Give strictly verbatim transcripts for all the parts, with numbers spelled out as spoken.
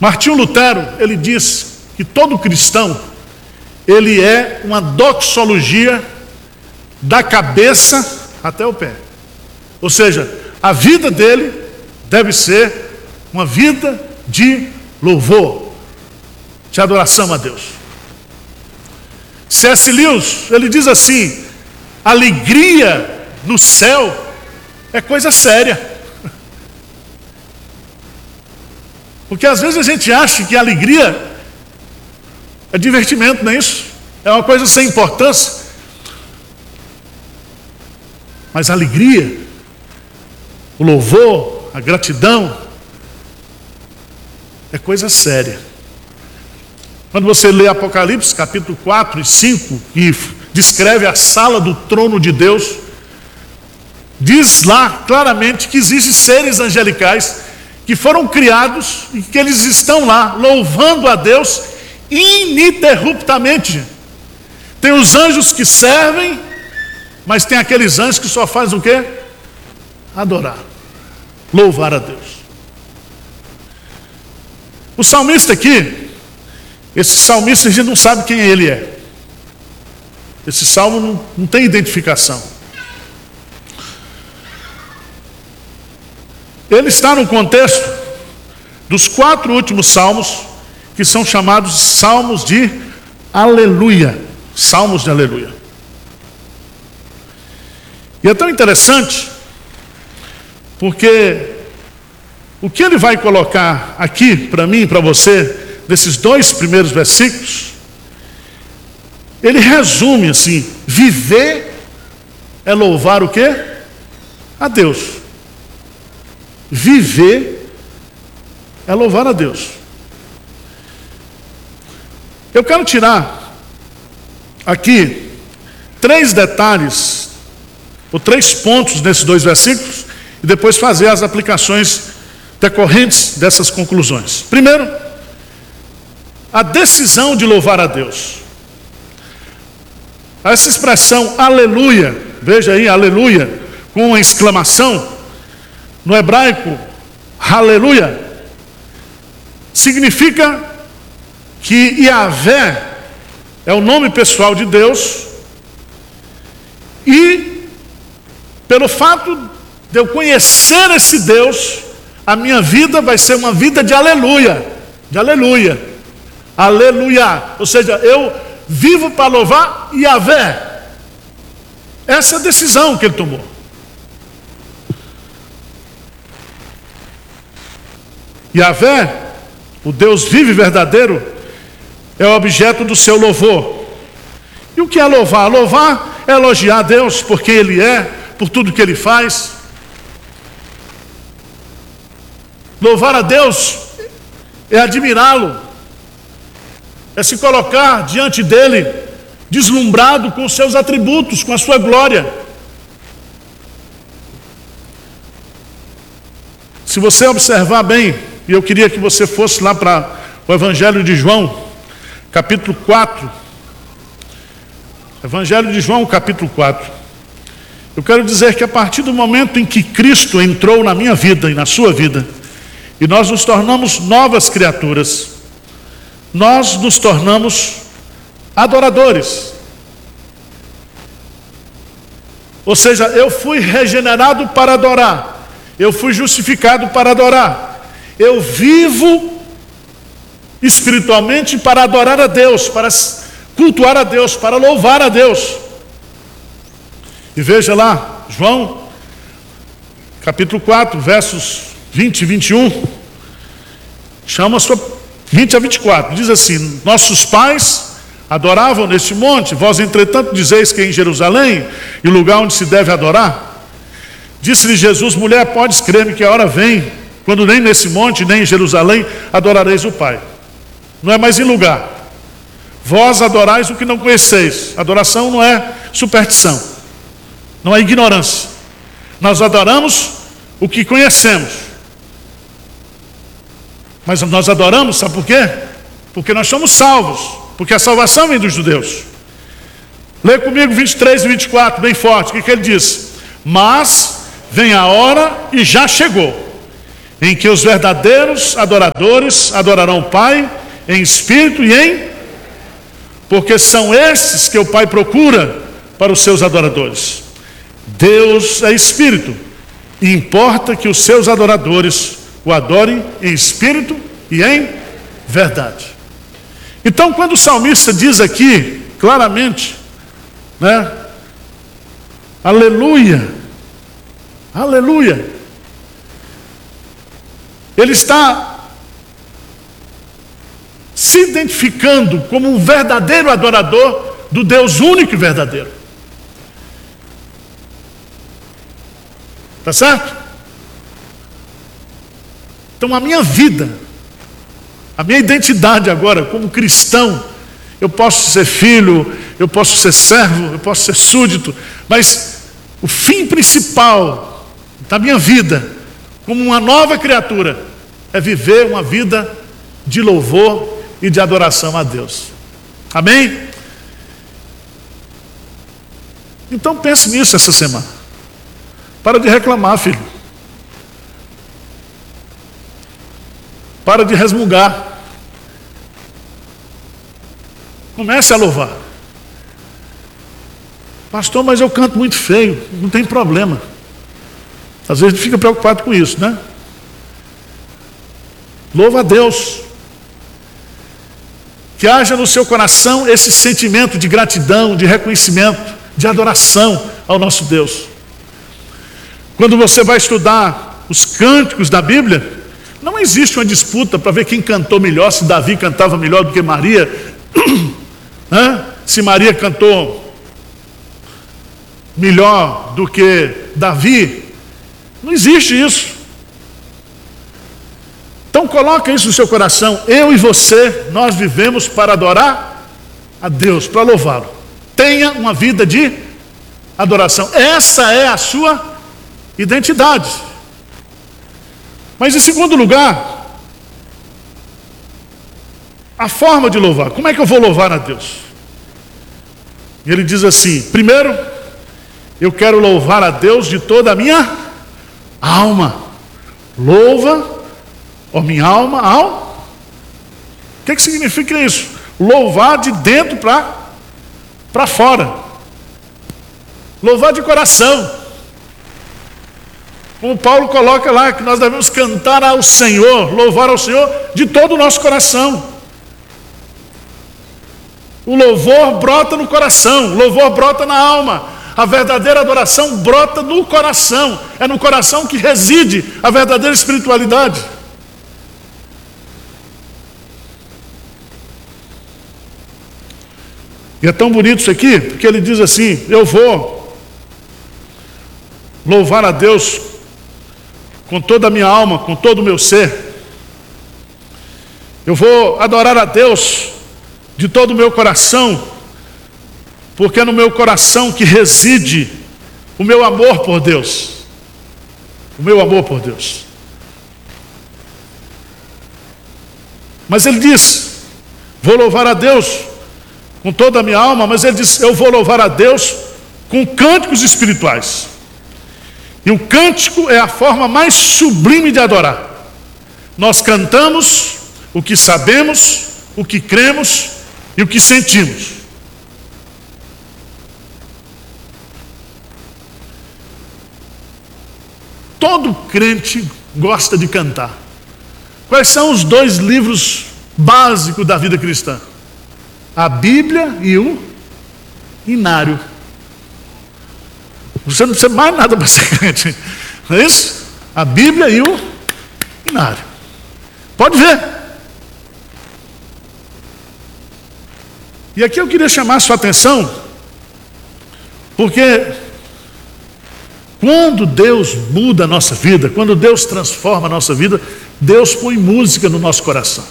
Martinho Lutero, ele diz que todo cristão, ele é uma doxologia da cabeça até o pé. Ou seja, a vida dele deve ser uma vida de louvor, de adoração a Deus. C S Lewis, ele diz assim: alegria no céu é coisa séria. Porque às vezes a gente acha que a alegria é divertimento, não é isso? É uma coisa sem importância. Mas a alegria, o louvor, a gratidão, é coisa séria. Quando você lê Apocalipse, capítulo quatro e cinco, que descreve a sala do trono de Deus, diz lá claramente que existem seres angelicais que foram criados e que eles estão lá louvando a Deus ininterruptamente. Tem os anjos que servem, mas tem aqueles anjos que só fazem o quê? Adorar, louvar a Deus. O salmista aqui, esse salmista a gente não sabe quem ele é. Esse salmo não, não tem identificação. Ele está no contexto dos quatro últimos salmos, que são chamados salmos de aleluia. Salmos de aleluia. E é tão interessante, porque o que ele vai colocar aqui para mim e para você, nesses dois primeiros versículos, ele resume assim: viver é louvar o quê? A Deus. Viver é louvar a Deus. Eu quero tirar aqui três detalhes, ou três pontos nesses dois versículos, e depois fazer as aplicações decorrentes dessas conclusões. Primeiro, a decisão de louvar a Deus. Essa expressão aleluia, veja aí, aleluia, com uma exclamação, no hebraico, aleluia, significa que Yahvé é o nome pessoal de Deus, e pelo fato de eu conhecer esse Deus, a minha vida vai ser uma vida de aleluia, de aleluia, aleluia, ou seja, eu vivo para louvar Yahvé. Essa é a decisão que ele tomou. Yahvé, o Deus vivo e verdadeiro, é o objeto do seu louvor. E o que é louvar? Louvar é elogiar a Deus por quem Ele é, por tudo que Ele faz. Louvar a Deus é admirá-lo, é se colocar diante dEle, deslumbrado com os seus atributos, com a sua glória. Se você observar bem, e eu queria que você fosse lá para o Evangelho de João, capítulo quatro. Evangelho de João, capítulo quatro. Eu quero dizer que a partir do momento em que Cristo entrou na minha vida e na sua vida, e nós nos tornamos novas criaturas, nós nos tornamos adoradores. Ou seja, eu fui regenerado para adorar, eu fui justificado para adorar. Eu vivo espiritualmente para adorar a Deus, para cultuar a Deus, para louvar a Deus. E veja lá, João, capítulo quatro, versos vinte e vinte e um, chama a sua vinte a vinte e quatro, diz assim: nossos pais adoravam neste monte, vós entretanto dizeis que é em Jerusalém, e o lugar onde se deve adorar. Disse-lhe Jesus: mulher, podes crer-me que a hora vem, quando nem nesse monte, nem em Jerusalém, adorareis o Pai. Não é mais em lugar. Vós adorais o que não conheceis. Adoração não é superstição, não é ignorância. Nós adoramos o que conhecemos. Mas nós adoramos, sabe por quê? Porque nós somos salvos, porque a salvação vem dos judeus. Lê comigo vinte e três e vinte e quatro, bem forte. O que, que ele diz? Mas vem a hora e já chegou, em que os verdadeiros adoradores adorarão o Pai em espírito e em... porque são estes que o Pai procura para os seus adoradores. Deus é espírito, e importa que os seus adoradores o adorem em espírito e em verdade. Então, quando o salmista diz aqui, claramente, né? Aleluia, aleluia. Ele está se identificando como um verdadeiro adorador do Deus único e verdadeiro. Tá certo? Então a minha vida, a minha identidade agora como cristão, eu posso ser filho, eu posso ser servo, eu posso ser súdito, mas o fim principal da minha vida, como uma nova criatura, é viver uma vida de louvor e de adoração a Deus. Amém? Então pense nisso essa semana. Para de reclamar, filho. Para de resmungar. Comece a louvar. Pastor, mas eu canto muito feio. Não tem problema. Às vezes a gente fica preocupado com isso, né? Louva a Deus. Que haja no seu coração esse sentimento de gratidão, de reconhecimento, de adoração ao nosso Deus. Quando você vai estudar os cânticos da Bíblia, não existe uma disputa para ver quem cantou melhor, se Davi cantava melhor do que Maria, né? Se Maria cantou melhor do que Davi. Não existe isso. Então coloca isso no seu coração. Eu e você, nós vivemos para adorar a Deus, para louvá-lo. Tenha uma vida de adoração. Essa é a sua identidade. Mas em segundo lugar, a forma de louvar. Como é que eu vou louvar a Deus? Ele diz assim: primeiro, eu quero louvar a Deus de toda a minha alma. Louva, ó minha alma, alma. O que que significa isso? Louvar de dentro para para fora. Louvar de coração. Como Paulo coloca lá, que nós devemos cantar ao Senhor, louvar ao Senhor de todo o nosso coração. O louvor brota no coração, o louvor brota na alma. A verdadeira adoração brota no coração. É no coração que reside a verdadeira espiritualidade. E é tão bonito isso aqui, porque ele diz assim: eu vou louvar a Deus com toda a minha alma, com todo o meu ser. Eu vou adorar a Deus de todo o meu coração, porque é no meu coração que reside o meu amor por Deus. O meu amor por Deus. Mas ele diz: vou louvar a Deus com toda a minha alma, mas ele diz: eu vou louvar a Deus com cânticos espirituais. E o cântico é a forma mais sublime de adorar. Nós cantamos o que sabemos, o que cremos e o que sentimos. Todo crente gosta de cantar. Quais são os dois livros básicos da vida cristã? A Bíblia e o Inário. Você não precisa mais nada para ser crente. Não é isso? A Bíblia e o Inário. Pode ver. E aqui eu queria chamar a sua atenção, porque quando Deus muda a nossa vida, quando Deus transforma a nossa vida, Deus põe música no nosso coração.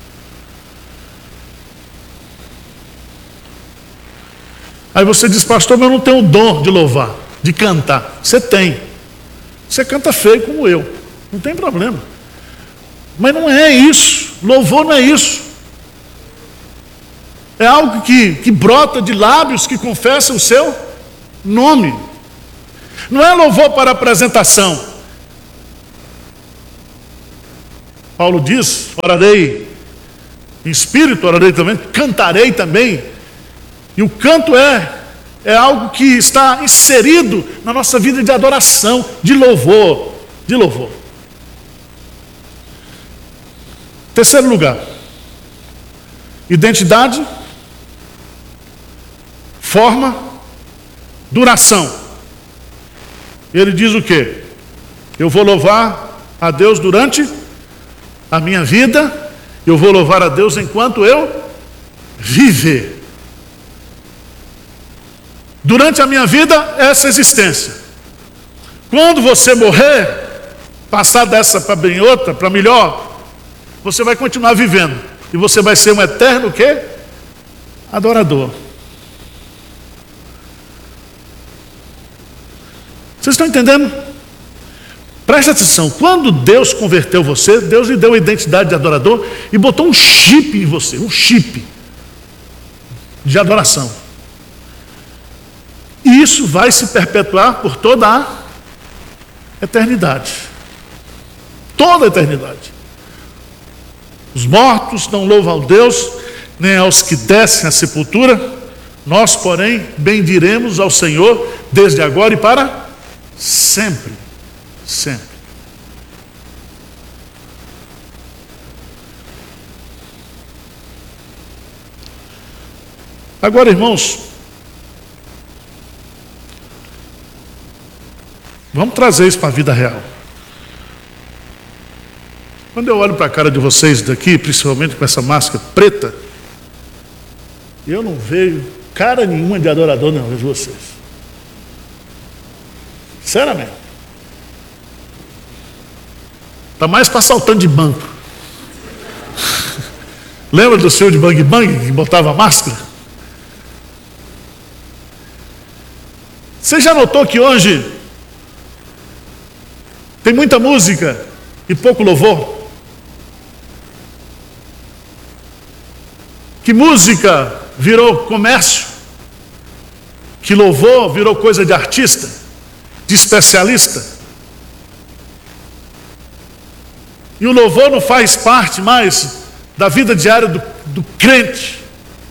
Aí você diz: pastor, mas eu não tenho o dom de louvar, de cantar. Você tem. Você canta feio como eu. Não tem problema. Mas não é isso. Louvor não é isso. É algo que, que brota de lábios que confessam o seu nome. Não é louvor para apresentação. Paulo diz, orarei em espírito, orarei também, cantarei também. E o canto é, é algo que está inserido na nossa vida de adoração, de louvor, de louvor. Terceiro lugar, identidade, forma, duração. Ele diz o quê? Eu vou louvar a Deus durante a minha vida, eu vou louvar a Deus enquanto eu viver. Durante a minha vida, essa existência. Quando você morrer, passar dessa para bem outra, para melhor, você vai continuar vivendo. E você vai ser um eterno o quê? Adorador. Vocês estão entendendo? Presta atenção, quando Deus converteu você, Deus lhe deu a identidade de adorador e botou um chip em você, um chip de adoração. E isso vai se perpetuar por toda a eternidade. Toda a eternidade. Os mortos não louvam a Deus, nem aos que descem à sepultura. Nós, porém, bendiremos ao Senhor desde agora e para sempre. Sempre. Agora, irmãos, vamos trazer isso para a vida real. Quando eu olho para a cara de vocês daqui, principalmente com essa máscara preta, eu não vejo cara nenhuma de adorador, não, vejo vocês. Sinceramente. Está mais para assaltando de banco. Lembra do senhor de Bang Bang que botava máscara? Você já notou que hoje tem muita música e pouco louvor? Que música virou comércio? Que louvor virou coisa de artista, de especialista? E o louvor não faz parte mais da vida diária do, do crente.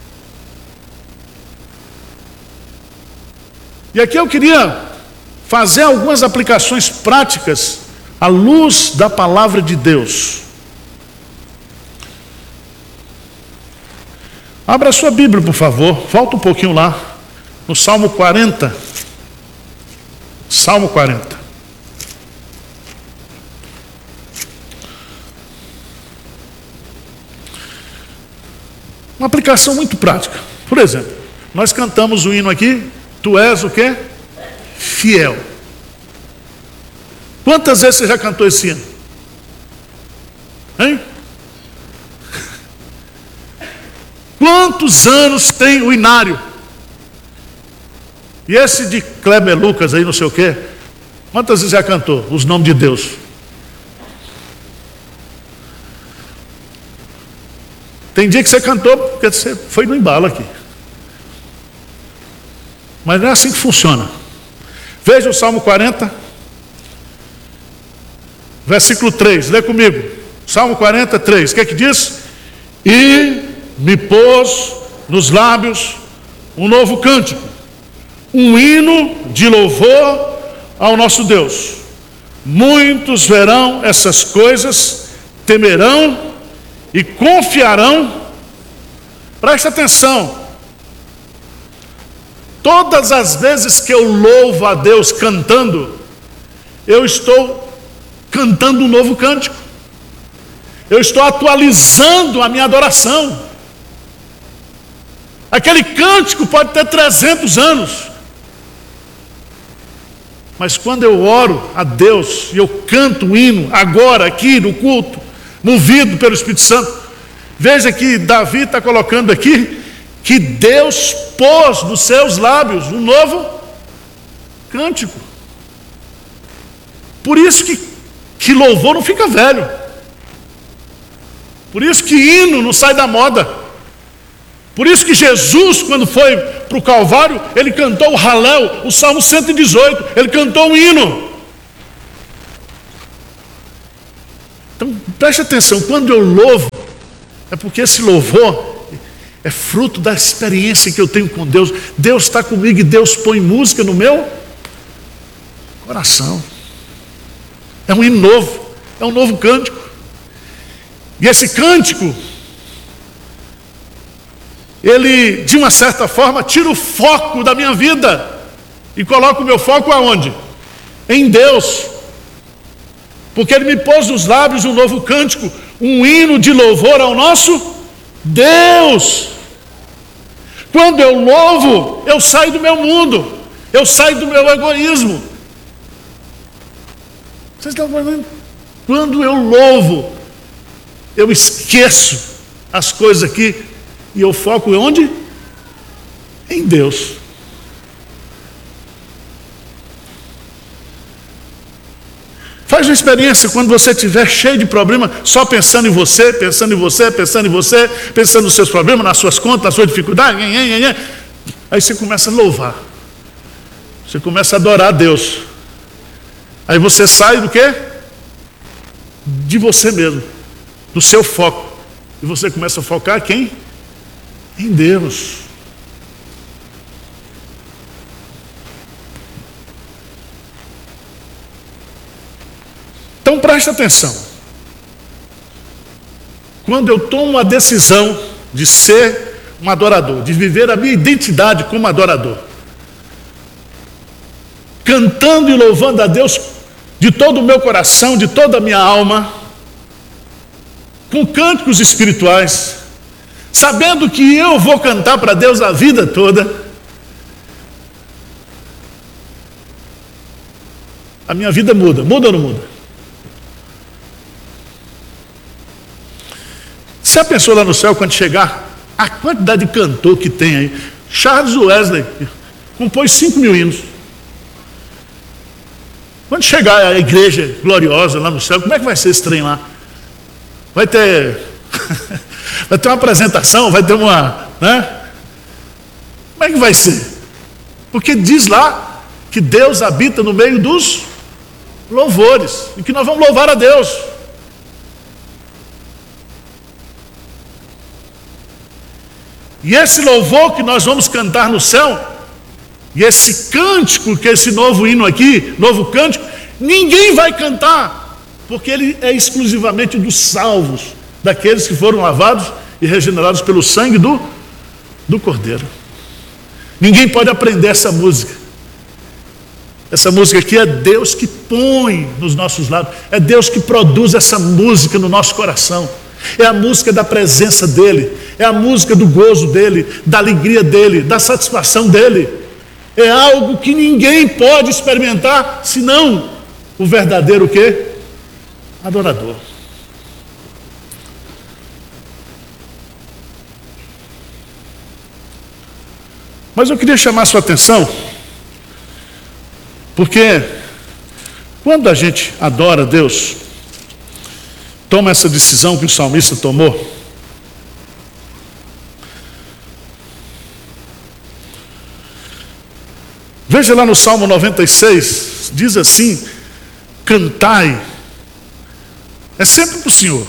E aqui eu queria fazer algumas aplicações práticas à luz da palavra de Deus. Abra a sua Bíblia, por favor. Volta um pouquinho lá, no Salmo quarenta. Salmo quarenta. Uma aplicação muito prática. Por exemplo, nós cantamos o hino aqui, tu és o quê? Fiel. Quantas vezes você já cantou esse hino? Hein? Quantos anos tem o inário? E esse de Kleber Lucas aí, não sei o quê, quantas vezes já cantou os nomes de Deus? Tem dia que você cantou porque você foi no embalo aqui. Mas não é assim que funciona. Veja o Salmo quarenta, versículo três, lê comigo. Salmo quarenta, três, o que é que diz? E me pôs nos lábios um novo cântico, um hino de louvor ao nosso Deus. Muitos verão essas coisas, temerão e confiarão. Preste atenção. Todas as vezes que eu louvo a Deus cantando, eu estou cantando um novo cântico. Eu estou atualizando a minha adoração. Aquele cântico pode ter trezentos anos. Mas quando eu oro a Deus e eu canto o hino, agora, aqui no culto, movido pelo Espírito Santo, veja que Davi está colocando aqui que Deus pôs nos seus lábios um novo cântico. Por isso que, que louvor não fica velho. Por isso que hino não sai da moda. Por isso que Jesus, quando foi para o Calvário, ele cantou o Halel, o Salmo cento e dezoito, ele cantou um hino. Então, Preste atenção, quando eu louvo, é porque esse louvor é fruto da experiência que eu tenho com Deus. Deus está comigo e Deus põe música no meu coração. É um hino novo, é um novo cântico. E esse cântico, ele, de uma certa forma, tira o foco da minha vida e coloca o meu foco aonde? Em Deus. Porque ele me pôs nos lábios um novo cântico, um hino de louvor ao nosso Deus. Quando eu louvo, eu saio do meu mundo, eu saio do meu egoísmo. Vocês estão falando? Quando eu louvo, eu esqueço as coisas aqui e eu foco onde? Em Deus. Faz uma experiência quando você estiver cheio de problema, só pensando em você, pensando em você, pensando em você, pensando nos seus problemas, nas suas contas, nas suas dificuldades. Aí você começa a louvar. Você começa a adorar a Deus. Aí você sai do quê? De você mesmo, do seu foco. E você começa a focar quem? Em Deus. Então preste atenção. Quando eu tomo a decisão de ser um adorador, de viver a minha identidade como adorador, cantando e louvando a Deus de todo o meu coração, de toda a minha alma, com cânticos espirituais, sabendo que eu vou cantar para Deus a vida toda, a minha vida muda. Muda ou não muda? Se a pessoa lá no céu, quando chegar, a quantidade de cantor que tem aí, Charles Wesley compôs cinco mil hinos. Quando chegar a igreja gloriosa lá no céu, como é que vai ser esse trem lá? Vai ter vai ter uma apresentação, vai ter uma, né? Como é que vai ser? Porque diz lá que Deus habita no meio dos louvores e que nós vamos louvar a Deus. E esse louvor que nós vamos cantar no céu, e esse cântico, que é esse novo hino aqui, novo cântico, ninguém vai cantar, porque ele é exclusivamente dos salvos, daqueles que foram lavados e regenerados pelo sangue do, do Cordeiro. Ninguém pode aprender essa música. Essa música aqui é Deus que põe nos nossos lábios, é Deus que produz essa música no nosso coração. É a música da presença dele, é a música do gozo dele, da alegria dele, da satisfação dele. É algo que ninguém pode experimentar, senão o verdadeiro o quê? Adorador. Mas eu queria chamar a sua atenção, porque quando a gente adora Deus, toma essa decisão que o salmista tomou, veja lá no Salmo noventa e seis, diz assim: cantai, é sempre para o Senhor,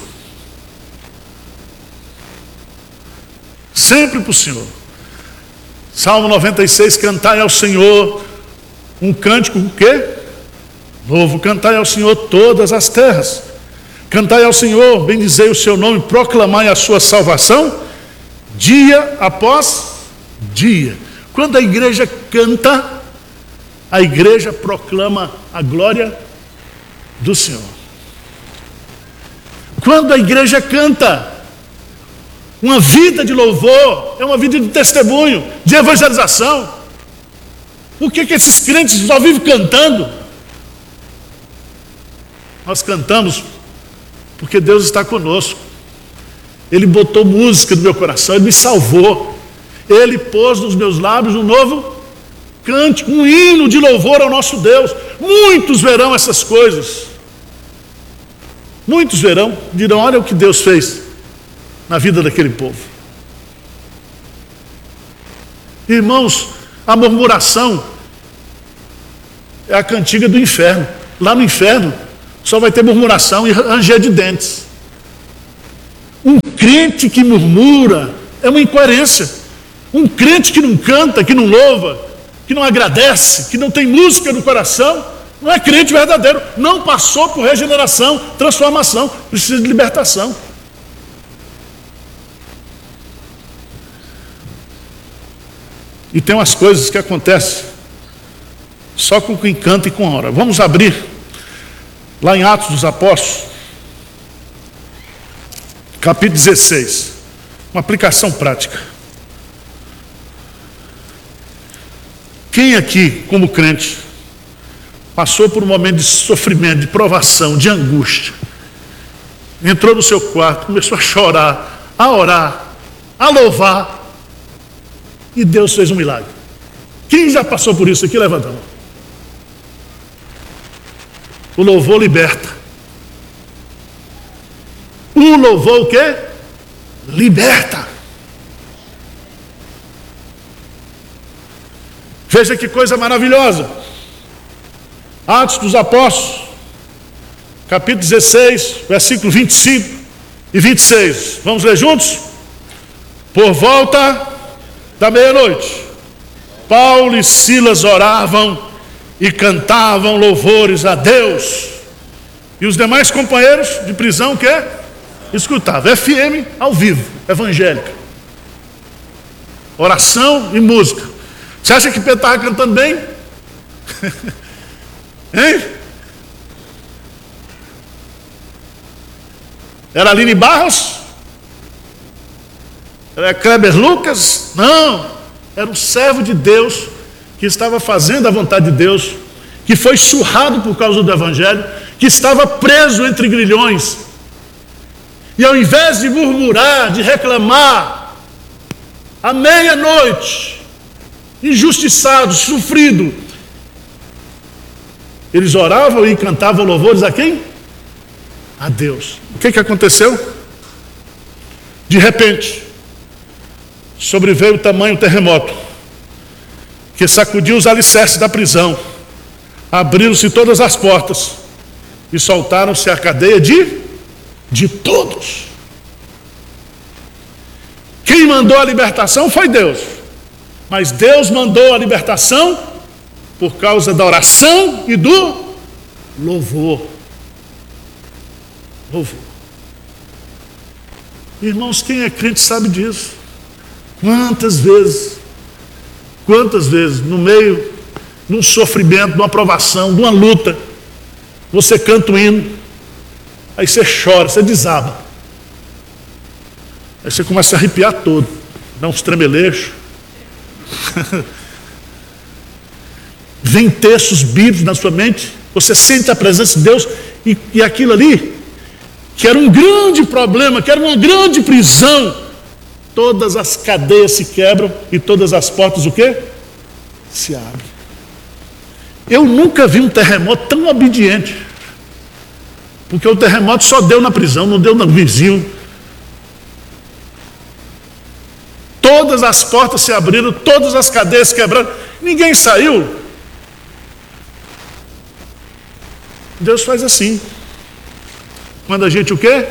sempre para o Senhor. Salmo noventa e seis, cantai ao Senhor um cântico, o quê? Novo, cantai ao Senhor todas as terras, cantai ao Senhor, bendizei o seu nome, proclamai a sua salvação, dia após dia. Quando a igreja canta, a igreja proclama a glória do Senhor. Quando a igreja canta, uma vida de louvor, é uma vida de testemunho, de evangelização. Por que que esses crentes só vivem cantando? Nós cantamos porque Deus está conosco. Ele botou música no meu coração, Ele me salvou. Ele pôs nos meus lábios um novo cântico, um hino de louvor ao nosso Deus. Muitos verão essas coisas. Muitos verão, dirão: olha o que Deus fez na vida daquele povo. Irmãos, a murmuração é a cantiga do inferno. Lá no inferno só vai ter murmuração e ranger de dentes. Um crente que murmura é uma incoerência. Um crente que não canta, que não louva, que não agradece, que não tem música no coração, não é crente verdadeiro. Não passou por regeneração, transformação, precisa de libertação. E tem umas coisas que acontecem só com quem canta e com ora. Vamos abrir lá em Atos dos Apóstolos, capítulo dezesseis, uma aplicação prática. Quem aqui, como crente, passou por um momento de sofrimento, de provação, de angústia, entrou no seu quarto, começou a chorar, a orar, a louvar, e Deus fez um milagre? Quem já passou por isso aqui? Levanta a mão. O louvor liberta. O louvor o quê? Liberta. Veja que coisa maravilhosa. Atos dos Apóstolos, capítulo dezesseis, versículo vinte e cinco e vinte e seis. Vamos ler juntos? Por volta da meia-noite, Paulo e Silas oravam e cantavam louvores a Deus. E os demais companheiros de prisão que escutavam. F M ao vivo, evangélica. Oração e música. Você acha que Pedro estava cantando bem? Hein? Era Aline Barros? Era Kleber Lucas? Não. Era um servo de Deus que estava fazendo a vontade de Deus, que foi surrado por causa do evangelho, que estava preso entre grilhões. E ao invés de murmurar, de reclamar, à meia-noite, injustiçado, sofrido, eles oravam e cantavam louvores a quem? A Deus. O que que aconteceu? De repente, sobreveio o tamanho terremoto, que sacudiu os alicerces da prisão, abriram-se todas as portas e soltaram-se a cadeia de, de todos. Quem mandou a libertação foi Deus, mas Deus mandou a libertação por causa da oração e do louvor. Louvor. Irmãos, quem é crente sabe disso. Quantas vezes, quantas vezes, no meio de um sofrimento, de uma provação, de uma luta, você canta um hino, aí você chora, você desaba. Aí você começa a arrepiar todo, dá uns tremeleixos. Vem textos bíblicos na sua mente, você sente a presença de Deus, e, e aquilo ali, que era um grande problema, que era uma grande prisão, todas as cadeias se quebram e todas as portas o quê? Se abrem. Eu nunca vi um terremoto tão obediente, porque o terremoto só deu na prisão, não deu no vizinho. Todas as portas se abriram, todas as cadeias se quebraram, ninguém saiu. Deus faz assim. Quando a gente o quê?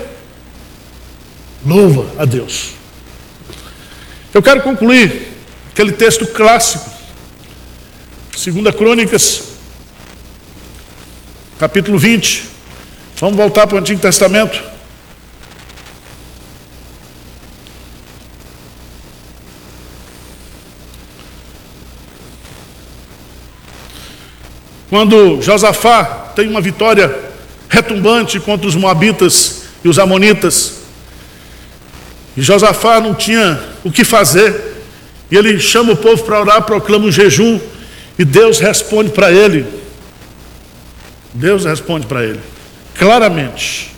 Louva a Deus. Eu quero concluir aquele texto clássico, Segunda Crônicas, capítulo vinte. Vamos voltar para o Antigo Testamento. Quando Josafá tem uma vitória retumbante contra os moabitas e os amonitas, e Josafá não tinha o que fazer, e ele chama o povo para orar, proclama um jejum, e Deus responde para ele. Deus responde para ele, claramente,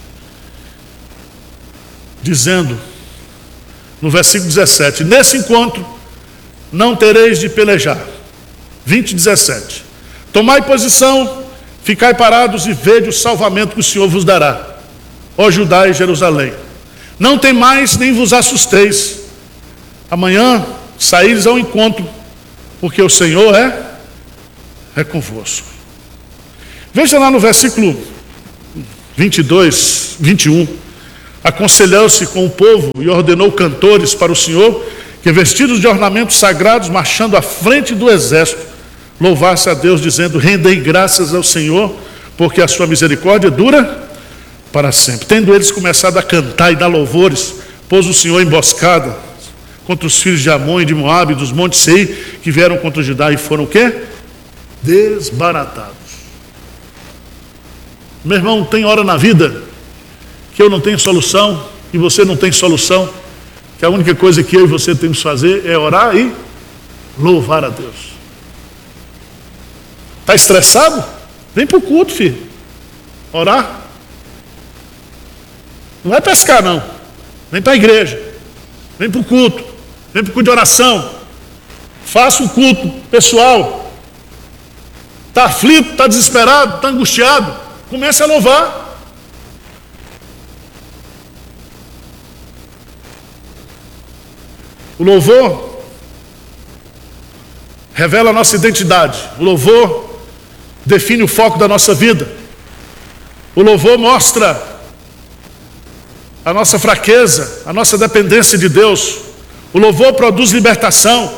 dizendo, no versículo dezessete, nesse encontro não tereis de pelejar. vinte, dezessete. Tomai posição, ficai parados e vede o salvamento que o Senhor vos dará, ó Judá e Jerusalém. Não temais nem vos assusteis. Amanhã saíres ao encontro, porque o Senhor é, é convosco. Veja lá no versículo vinte e dois, vinte e um. aconselhou-se com o povo e ordenou cantores para o Senhor, que vestidos de ornamentos sagrados, marchando à frente do exército, louvasse a Deus, dizendo: rendei graças ao Senhor, porque a sua misericórdia dura para sempre. Tendo eles começado a cantar e dar louvores, pôs o Senhor emboscada contra os filhos de Amon e de Moabe, dos montes Seir, que vieram contra Judá, e foram o quê? Desbaratados. Meu irmão, tem hora na vida que eu não tenho solução e você não tem solução, que a única coisa que eu e você temos que fazer é orar e louvar a Deus. Está estressado? Vem para o culto, filho. Orar. Não vai pescar, não. Vem para a igreja. Vem para o culto. Vem para o culto de oração. Faça o culto pessoal. Está aflito, está desesperado, está angustiado. Comece a louvar. O louvor revela a nossa identidade. O louvor define o foco da nossa vida. O louvor mostra a nossa fraqueza, a nossa dependência de Deus. O louvor produz libertação.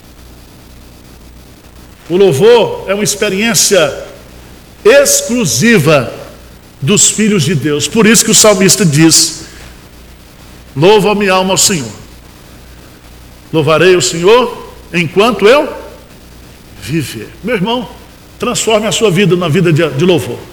O louvor é uma experiência exclusiva dos filhos de Deus. Por isso que o salmista diz: louva minha alma ao Senhor. Louvarei o Senhor enquanto eu viver. Meu irmão, transforme a sua vida na vida de, de louvor.